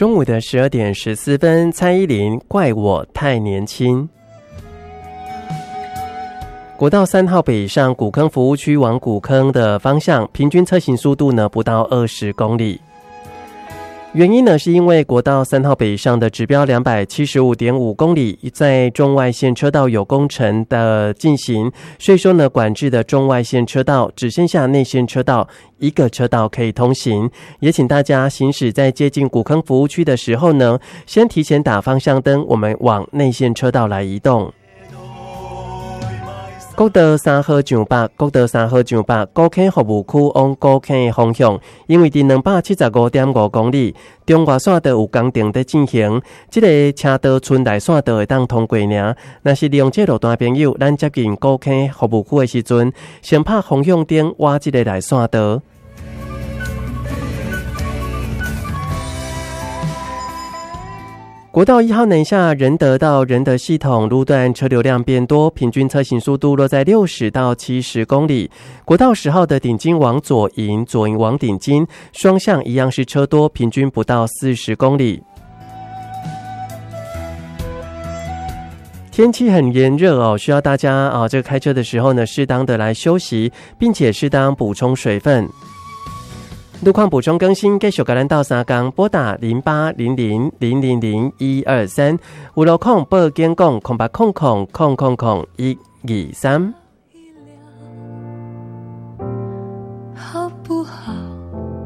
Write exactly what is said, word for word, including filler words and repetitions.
中午的十二点十四分，蔡依林怪我太年轻。国道三号北上古坑服务区往古坑的方向，平均车行速度呢不到二十公里。原因呢，是因为国道三号北上的指标两百七十五点五公里，在中外线车道有工程的进行，所以说呢，管制的中外线车道只剩下内线车道一个车道可以通行。也请大家行驶在接近古坑服务区的时候呢，先提前打方向灯，我们往内线车道来移动。国道三号上北，国道三号上北，古坑服务区往古坑的方向，因为伫两百七十五点五公里，中外线道有工程在进行，这个车道村内线道会当通过尔。若是利用这路段朋友，咱接近古坑服务区的时阵，先拍方向灯，挖这个内线道。国道一号南下仁德到仁德系统路段车流量变多，平均车行速度落在六十到七十公里。国道十号的顶金往左营，左营往顶金，双向一样是车多，平均不到四十公里。天气很炎热哦，需要大家啊，这个开车的时候呢，适当的来休息，并且适当补充水分。路况补充更新，继续甲咱到三港拨打零八零零零零零一二三，有路况报警讲空八空空空空空一二三。